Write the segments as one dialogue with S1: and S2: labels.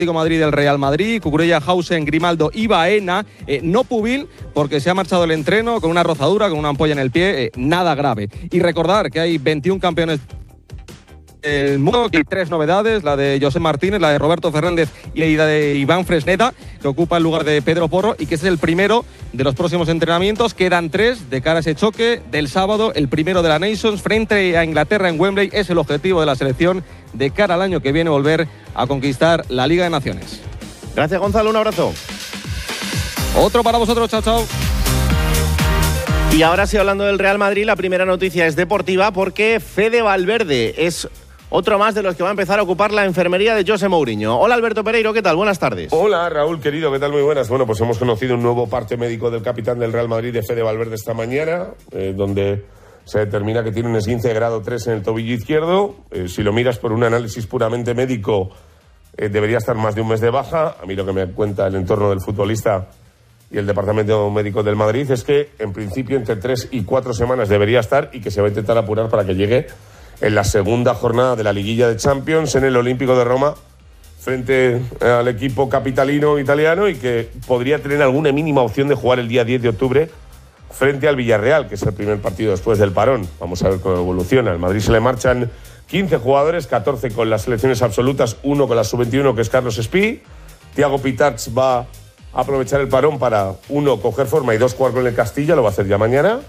S1: Madrid del Real Madrid, Cucurella, Hausen, Grimaldo y Baena, no Pubil, porque se ha marchado el entreno con una rozadura, con una ampolla en el pie, nada grave. Y recordar que hay 21 campeones del mundo y 3 novedades, la de José Martínez, la de Roberto Fernández y la de Iván Fresneda, que ocupa el lugar de Pedro Porro y que es el primero de los próximos entrenamientos. Quedan 3 de cara a ese choque del sábado, el primero de la Nations frente a Inglaterra en Wembley. Es el objetivo de la selección de cara al año que viene, volver a conquistar la Liga de Naciones.
S2: Gracias, Gonzalo, un abrazo.
S1: Otro para vosotros, chao, chao.
S2: Y ahora sí, hablando del Real Madrid, la primera noticia es deportiva porque Fede Valverde es otro más de los que va a empezar a ocupar la enfermería de José Mourinho. Hola, Alberto Pereiro, ¿qué tal? Buenas tardes.
S3: Hola, Raúl, querido, ¿qué tal? Muy buenas. Bueno, pues hemos conocido un nuevo parte médico del capitán del Real Madrid, de Fede Valverde, esta mañana, donde se determina que tiene un esguince de grado 3 en el tobillo izquierdo. Si lo miras por un análisis puramente médico, debería estar más de un mes de baja. A mí lo que me cuenta el entorno del futbolista y el departamento médico del Madrid es que, en principio, entre 3 y 4 semanas debería estar y que se va a intentar apurar para que llegue en la segunda jornada de la liguilla de Champions en el Olímpico de Roma frente al equipo capitalino italiano, y que podría tener alguna mínima opción de jugar el día 10 de octubre frente al Villarreal, que es el primer partido después del parón. Vamos a ver cómo evoluciona. Al Madrid se le marchan 15 jugadores, 14 con las selecciones absolutas, 1 con la sub-21, que es Carlos Espí. Thiago Pitarch va a aprovechar el parón para, 1, coger forma y 2, jugar con el Castilla, lo va a hacer ya mañana.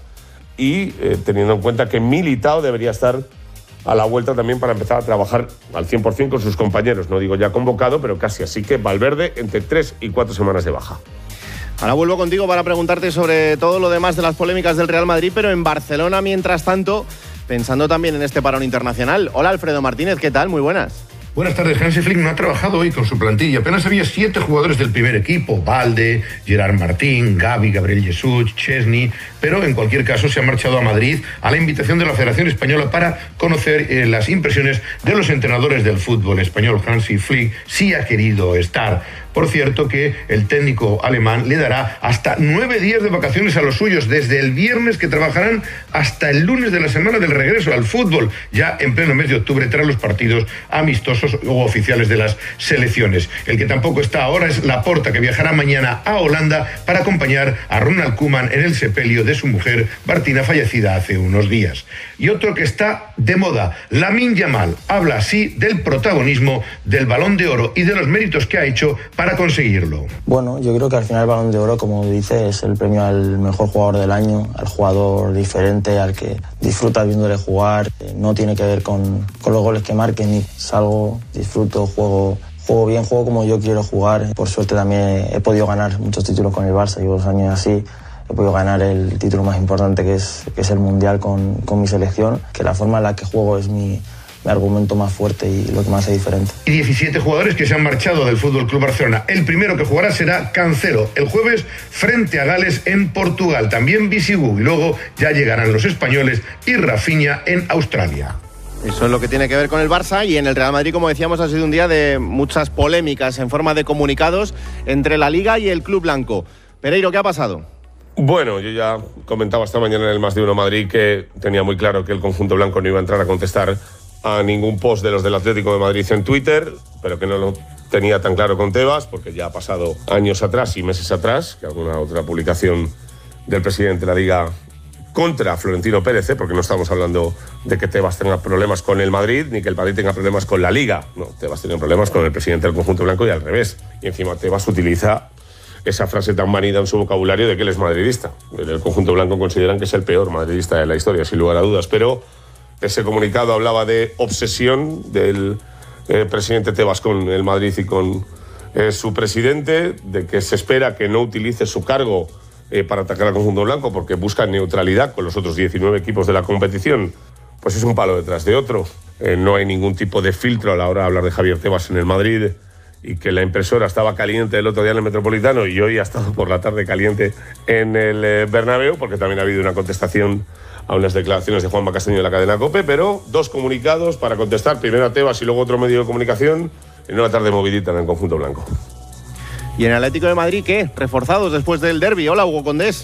S3: Y teniendo en cuenta que Militao debería estar a la vuelta también para empezar a trabajar al 100% con sus compañeros. No digo ya convocado, pero casi. Así que Valverde entre 3 y 4 semanas de baja.
S2: Ahora vuelvo contigo para preguntarte sobre todo lo demás de las polémicas del Real Madrid, pero en Barcelona, mientras tanto, pensando también en este parón internacional. Hola, Alfredo Martínez, ¿qué tal? Muy buenas.
S4: Buenas tardes. Hansi Flick no ha trabajado hoy con su plantilla. Apenas había 7 jugadores del primer equipo: Balde, Gerard Martín, Gavi, Gabriel Jesús, Chesney. Pero en cualquier caso se ha marchado a Madrid a la invitación de la Federación Española para conocer las impresiones de los entrenadores del fútbol español. Hansi Flick sí ha querido estar. Por cierto, que el técnico alemán le dará hasta 9 días de vacaciones a los suyos, desde el viernes, que trabajarán hasta el lunes de la semana del regreso al fútbol, ya en pleno mes de octubre, tras los partidos amistosos o oficiales de las selecciones. El que tampoco está ahora es Laporta, que viajará mañana a Holanda para acompañar a Ronald Koeman en el sepelio de su mujer Martina, fallecida hace unos días. Y otro que está de moda, Lamine Yamal, habla así del protagonismo del Balón de Oro y de los méritos que ha hecho para conseguirlo.
S5: Bueno, yo creo que al final el Balón de Oro, como dice, es el premio al mejor jugador del año, al jugador diferente, al que disfruta viéndole jugar. No tiene que ver con los goles que marque, ni salgo, disfruto, juego bien, juego como yo quiero jugar. Por suerte también he podido ganar muchos títulos con el Barça, llevo 2 años así. He podido ganar el título más importante, que es el Mundial con mi selección, que la forma en la que juego es mi argumento más fuerte y lo que más hace diferente.
S4: Y 17 jugadores que se han marchado del Fútbol Club Barcelona. El primero que jugará será Cancelo, el jueves frente a Gales en Portugal. También Bisigú, y luego ya llegarán los españoles y Rafinha en Australia.
S2: Eso es lo que tiene que ver con el Barça. Y en el Real Madrid, como decíamos, ha sido un día de muchas polémicas en forma de comunicados entre la Liga y el Club Blanco. Pereiro, ¿qué ha pasado?
S3: Bueno, yo ya comentaba esta mañana en el Más de Uno Madrid que tenía muy claro que el conjunto blanco no iba a entrar a contestar a ningún post de los del Atlético de Madrid en Twitter, pero que no lo tenía tan claro con Tebas, porque ya ha pasado años atrás y meses atrás que alguna otra publicación del presidente de la Liga contra Florentino Pérez, porque no estamos hablando de que Tebas tenga problemas con el Madrid, ni que el Madrid tenga problemas con la Liga. No, Tebas tiene problemas con el presidente del conjunto blanco y al revés. Y encima Tebas utiliza esa frase tan manida en su vocabulario de que él es madridista. En el conjunto blanco consideran que es el peor madridista de la historia, sin lugar a dudas, pero ese comunicado hablaba de obsesión del presidente Tebas con el Madrid y con su presidente, de que se espera que no utilice su cargo para atacar al conjunto blanco porque busca neutralidad con los otros 19 equipos de la competición. Pues es un palo detrás de otro. No hay ningún tipo de filtro a la hora de hablar de Javier Tebas en el Madrid, y que la impresora estaba caliente el otro día en el Metropolitano y hoy ha estado por la tarde caliente en el Bernabéu, porque también ha habido una contestación a unas declaraciones de Juanma Castaño de la cadena COPE, pero 2 comunicados para contestar, primero a Tebas y luego otro medio de comunicación, en una tarde movidita en el conjunto blanco.
S2: ¿Y en el Atlético de Madrid qué? Reforzados después del derbi. Hola, Hugo Condés.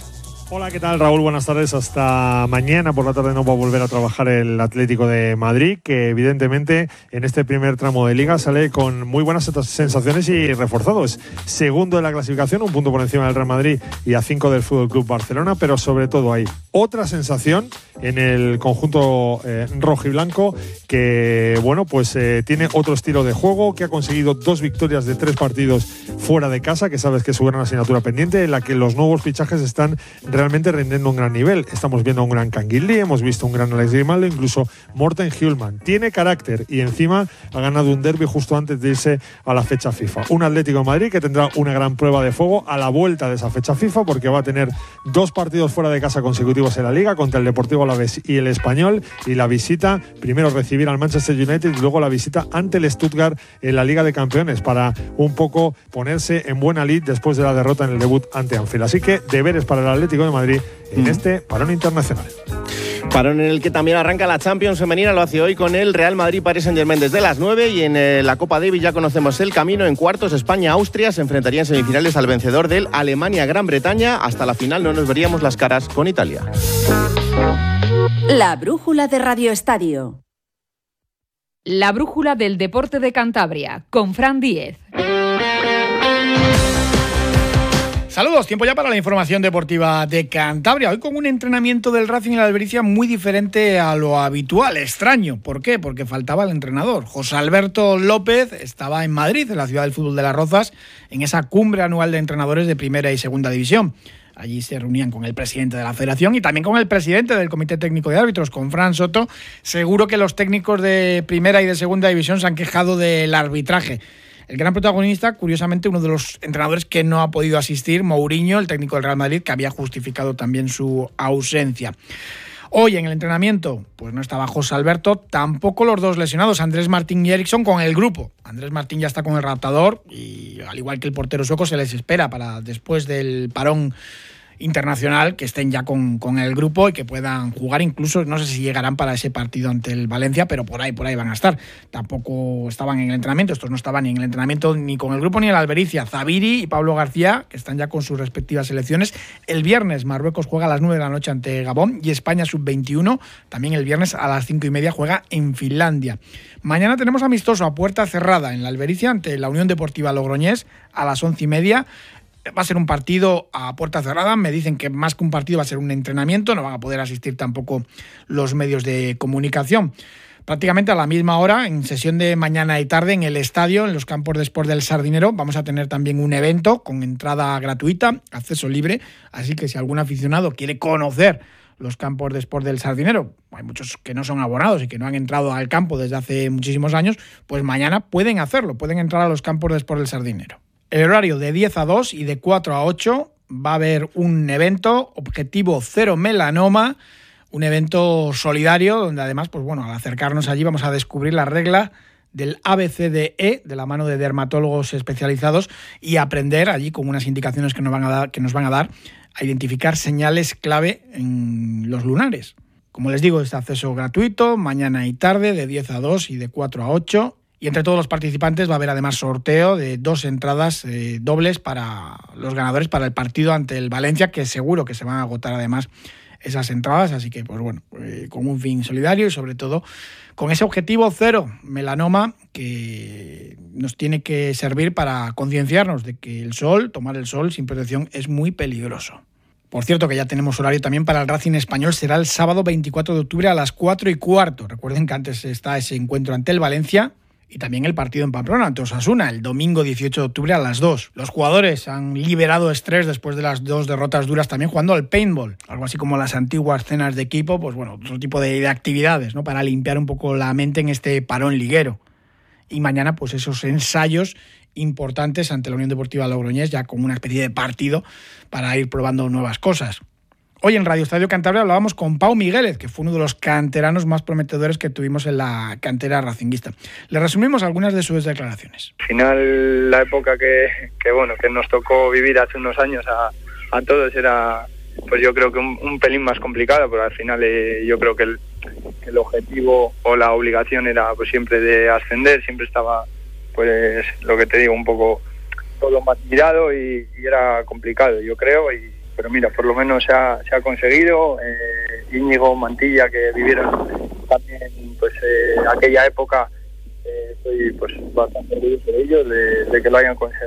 S6: Hola, ¿qué tal, Raúl? Buenas tardes. Hasta mañana por la tarde no va a volver a trabajar el Atlético de Madrid, que evidentemente en este primer tramo de Liga sale con muy buenas sensaciones y reforzado. Es segundo de la clasificación, un punto por encima del Real Madrid y a 5 del Fútbol Club Barcelona, pero sobre todo hay otra sensación en el conjunto rojiblanco que, bueno, pues tiene otro estilo de juego, que ha conseguido 2 victorias de 3 partidos fuera de casa, que sabes que es su gran asignatura pendiente, en la que los nuevos fichajes están realmente rendiendo un gran nivel. Estamos viendo a un gran Canguilí, hemos visto un gran Alex Grimaldo, incluso Morten Hjulman. Tiene carácter y encima ha ganado un derbi justo antes de irse a la fecha FIFA. Un Atlético de Madrid que tendrá una gran prueba de fuego a la vuelta de esa fecha FIFA, porque va a tener 2 partidos fuera de casa consecutivos en la Liga, contra el Deportivo Alavés y el Español, y la visita, primero recibir al Manchester United y luego la visita ante el Stuttgart en la Liga de Campeones, para un poco ponerse en buena lid después de la derrota en el debut ante Anfield. Así que deberes para el Atlético de Madrid en este parón internacional.
S2: Parón en el que también arranca la Champions femenina, lo hace hoy con el Real Madrid Paris Saint-Germain desde las 9, y en la Copa Davis ya conocemos el camino. En cuartos, España-Austria se enfrentaría en semifinales al vencedor del Alemania-Gran Bretaña. Hasta la final no nos veríamos las caras con Italia.
S7: La brújula de Radio Estadio.
S8: La brújula del deporte de Cantabria, con Fran Díez.
S9: Saludos, tiempo ya para la información deportiva de Cantabria. Hoy con un entrenamiento del Racing y la Albericia muy diferente a lo habitual, extraño. ¿Por qué? Porque faltaba el entrenador. José Alberto López estaba en Madrid, en la ciudad del fútbol de Las Rozas, en esa cumbre anual de entrenadores de primera y segunda división. Allí se reunían con el presidente de la federación y también con el presidente del comité técnico de árbitros, con Fran Soto. Seguro que los técnicos de primera y de segunda división se han quejado del arbitraje. El gran protagonista, curiosamente, uno de los entrenadores que no ha podido asistir, Mourinho, el técnico del Real Madrid, que había justificado también su ausencia. Hoy en el entrenamiento pues no estaba José Alberto, tampoco los 2 lesionados, Andrés Martín y Eriksson, con el grupo. Andrés Martín ya está con el raptador y, al igual que el portero sueco, se les espera para después del parón internacional que estén ya con el grupo y que puedan jugar. Incluso no sé si llegarán para ese partido ante el Valencia, pero por ahí van a estar. Tampoco estaban en el entrenamiento, estos no estaban ni en el entrenamiento ni con el grupo ni en la Albericia. Zabiri y Pablo García, que están ya con sus respectivas selecciones. El viernes Marruecos juega a las 9 de la noche ante Gabón, y España sub-21 también el viernes a las 5:30 juega en Finlandia. Mañana tenemos amistoso a puerta cerrada en la Albericia ante la Unión Deportiva Logroñés a las 11:30. Va a ser un partido a puerta cerrada. Me dicen que más que un partido va a ser un entrenamiento. No van a poder asistir tampoco los medios de comunicación. Prácticamente a la misma hora, en sesión de mañana y tarde, en el estadio, en los campos de Sport del Sardinero, vamos a tener también un evento con entrada gratuita, acceso libre. Así que si algún aficionado quiere conocer los campos de Sport del Sardinero, hay muchos que no son abonados y que no han entrado al campo desde hace muchísimos años, pues mañana pueden hacerlo, pueden entrar a los campos de Sport del Sardinero. El horario de 10 a 2 y de 4 a 8 va a haber un evento, Objetivo Cero Melanoma, un evento solidario donde además, pues bueno, al acercarnos allí vamos a descubrir la regla del ABCDE de la mano de dermatólogos especializados y aprender allí con unas indicaciones que nos van a dar a identificar señales clave en los lunares. Como les digo, es de acceso gratuito, mañana y tarde, de 10 a 2 y de 4 a 8. Y entre todos los participantes va a haber además sorteo de 2 entradas dobles para los ganadores para el partido ante el Valencia, que seguro que se van a agotar además esas entradas. Así que, pues bueno, con un fin solidario y sobre todo con ese objetivo cero melanoma que nos tiene que servir para concienciarnos de que tomar el sol sin protección es muy peligroso. Por cierto, que ya tenemos horario también para el Racing Español. Será el sábado 24 de octubre a las 4:15. Recuerden que antes está ese encuentro ante el Valencia y también el partido en Pamplona ante Osasuna, el domingo 18 de octubre a las 2. Los jugadores han liberado estrés después de las 2 derrotas duras también jugando al paintball, algo así como las antiguas cenas de equipo, pues bueno, otro tipo de actividades, ¿no?, para limpiar un poco la mente en este parón liguero. Y mañana, pues esos ensayos importantes ante la Unión Deportiva Logroñés, ya como una especie de partido para ir probando nuevas cosas. Hoy en Radio Estadio Cantabria hablábamos con Pau Miguélez, que fue uno de los canteranos más prometedores que tuvimos en la cantera racinguista. Le resumimos algunas de sus declaraciones.
S10: Al final, la época que nos tocó vivir hace unos años a todos era, pues yo creo que un pelín más complicada, pero al final yo creo que el objetivo o la obligación era pues siempre de ascender, siempre estaba, pues lo que te digo, un poco todo más mirado y era complicado, yo creo, y mira, por lo menos se ha conseguido. Íñigo, Mantilla, que vivieron también pues aquella época, estoy pues bastante orgulloso de ellos, de que lo hayan conseguido.